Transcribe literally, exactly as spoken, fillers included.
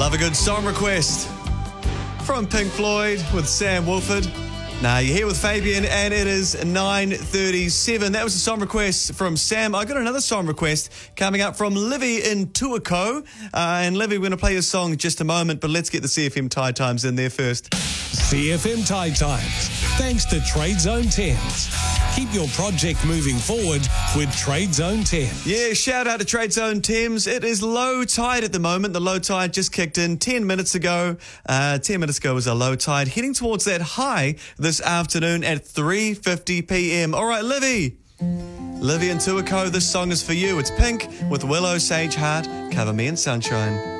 Love a good song request from Pink Floyd with Sam Woolford. Now, you're here with Fabian, and it is nine thirty-seven. That was a song request from Sam. I got another song request coming up from Livy in Tuakau. Uh, and Livy, we're going to play your song in just a moment, but let's get the C F M Tide Times in there first. C F M Tide Times, thanks to Trade Zone Thames. Keep your project moving forward with Trade Zone Thames. Yeah, shout out to Trade Zone Thames. It is low tide at the moment. The low tide just kicked in ten minutes ago. Uh, ten minutes ago was a low tide, heading towards that high this afternoon at three fifty p.m. All right, Livy. Livy and Tuakau, this song is for you. It's Pink with Willow Sage Heart. Cover Me in Sunshine.